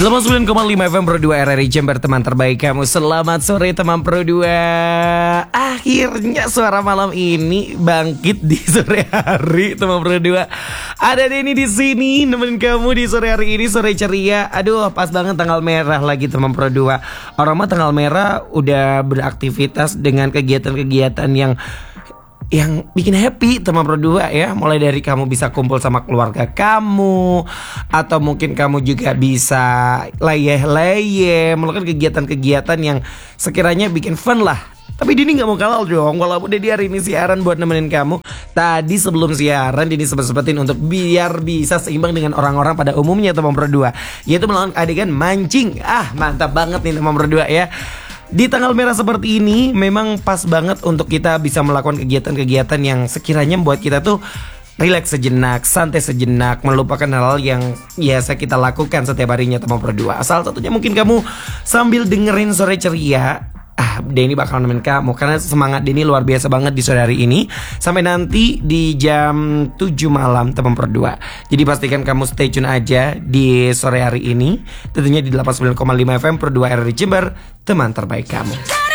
89,5 FM Pro 2 RRI Jember, teman terbaik kamu. Selamat sore teman Pro 2. Akhirnya suara malam ini bangkit di sore hari teman Pro 2. Ada Denny di sini nemenin kamu di sore hari ini, sore ceria. Aduh, pas banget tanggal merah lagi teman Pro 2. Orang mah tanggal merah udah beraktivitas dengan kegiatan-kegiatan yang bikin happy teman Pro 2 ya. Mulai dari kamu bisa kumpul sama keluarga kamu, atau mungkin kamu juga bisa leyeh-leyeh, melakukan kegiatan-kegiatan yang sekiranya bikin fun lah. Tapi Dini gak mau kalah dong, walaupun Dini hari ini siaran buat nemenin kamu. Tadi sebelum siaran Dini sempat-sempatin untuk biar bisa seimbang dengan orang-orang pada umumnya teman Pro 2, yaitu melakukan adegan mancing. Mantap banget nih teman Pro 2 ya. Di tanggal merah seperti ini memang pas banget untuk kita bisa melakukan kegiatan-kegiatan yang sekiranya membuat kita tuh rileks sejenak, santai sejenak, melupakan hal-hal yang biasa kita lakukan setiap harinya teman Pro 2. Salah satunya mungkin kamu sambil dengerin sore ceria. Denny bakal nemenin kamu karena semangat Denny luar biasa banget di sore hari ini sampai nanti di jam 7 malam teman Pro 2. Jadi pastikan kamu stay tune aja di sore hari ini, tentunya di 89,5 FM Pro 2 RRI Jember, teman terbaik kamu.